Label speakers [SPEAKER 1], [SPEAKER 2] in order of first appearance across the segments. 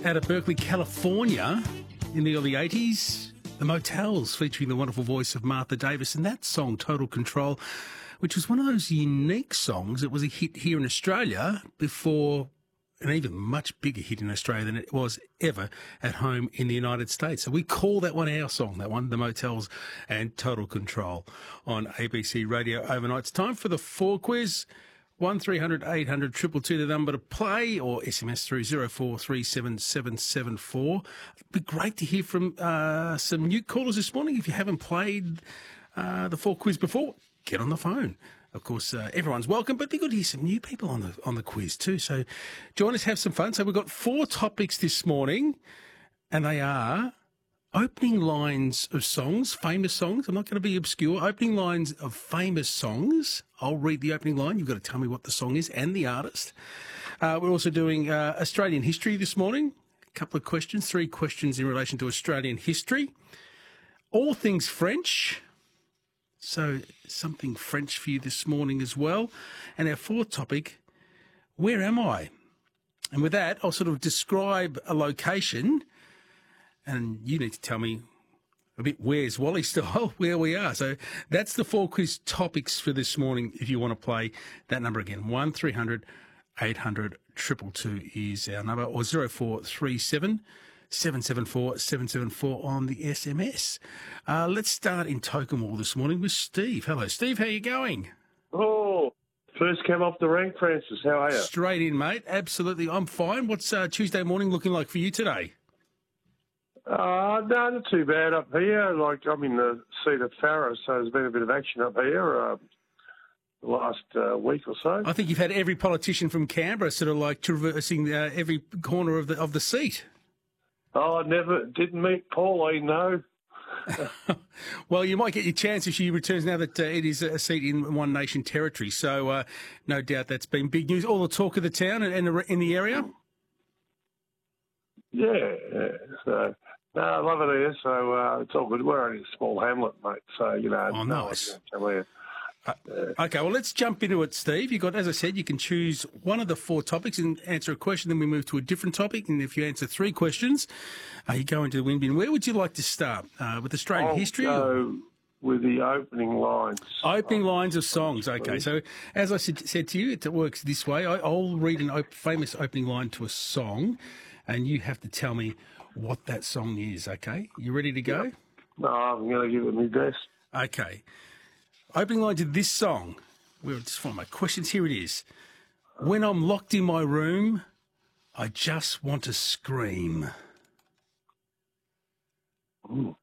[SPEAKER 1] out of Berkeley, California in the early 80s. The Motels, featuring the wonderful voice of Martha Davis, and that song, Total Control, which was one of those unique songs. It was a hit here in Australia before an even much bigger hit in Australia than it was ever at home in the United States. So we call that one our song, that one, The Motels and Total Control on ABC Radio Overnight. It's time for the 4 quiz. 1300 800 222, the number to play, or SMS through 04377774. It'd be great to hear from some new callers this morning. If you haven't played the 4 quiz before, get on the phone. Of course, everyone's welcome, but it'd be good to hear some new people on the quiz too. So join us, have some fun. So we've got 4 topics this morning, and they are opening lines of songs, famous songs. I'm not going to be obscure. Opening lines of famous songs. I'll read the opening line. You've got to tell me what the song is and the artist. We're also doing Australian history this morning. A couple of questions, 3 questions in relation to Australian history. All things French. So something French for you this morning as well. And our 4th topic, where am I? And with that, I'll sort of describe a location, and you need to tell me a bit Where's Wally style where we are. So that's the 4 quiz topics for this morning. If you want to play, that number again, 1300 800 222 is our number, or 0437 774 774 on the SMS. Let's start in Tokemore this morning with Steve. Hello, Steve. How you going?
[SPEAKER 2] Oh, first came off the rank, Francis. How are you?
[SPEAKER 1] Straight in, mate. Absolutely. I'm fine. What's Tuesday morning looking like for you today?
[SPEAKER 2] No, not too bad up here. Like, I'm in the seat of Farrer, so there's been a bit of action up here the last week or so.
[SPEAKER 1] I think you've had every politician from Canberra sort of like traversing every corner of the seat.
[SPEAKER 2] Oh, I didn't meet Pauline, no.
[SPEAKER 1] Well, you might get your chance if she returns now that it is a seat in One Nation territory. So no doubt that's been big news. All the talk of the town and in the area?
[SPEAKER 2] Yeah. So, no, I love it here. So it's all good. We're only a small hamlet, mate. So, you know.
[SPEAKER 1] Oh, nice.
[SPEAKER 2] No,
[SPEAKER 1] okay, well, let's jump into it, Steve. As I said, you can choose one of the 4 topics and answer a question, then we move to a different topic. And if you answer 3 questions, you go into the win bin. Where would you like to start? With Australian history?
[SPEAKER 2] Go with the opening lines.
[SPEAKER 1] Opening lines of songs. Okay, so as I said to you, it works this way. I'll read a famous opening line to a song, and you have to tell me what that song is, okay? You ready to go?
[SPEAKER 2] Yep. No, I'm going to give it my best.
[SPEAKER 1] Okay. Opening line to this song. We'll just find my questions. Here it is. When I'm locked in my room, I just want to scream.
[SPEAKER 2] Ooh.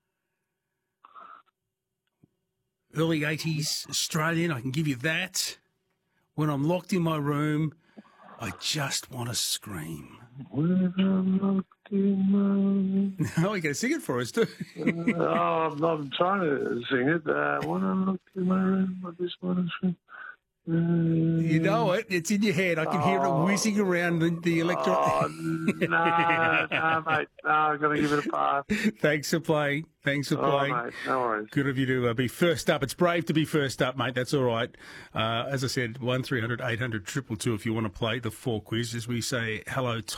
[SPEAKER 1] Early 80s Australian, I can give you that. When I'm locked in my room, I just want to scream.
[SPEAKER 2] When I'm locked in my room.
[SPEAKER 1] Oh, you got to sing it for us, too.
[SPEAKER 2] I'm trying to sing it. When I'm locked in my room, I just want to scream.
[SPEAKER 1] You know it. It's in your head. I can hear it whizzing around the electron.
[SPEAKER 2] Oh, no, mate. No, I've got to give it a pass.
[SPEAKER 1] Thanks for playing. Mate.
[SPEAKER 2] No worries.
[SPEAKER 1] Good of you to be first up. It's brave to be first up, mate. That's all right. As I said, 1300 800 222 if you want to play the 4 quiz. As we say, hello,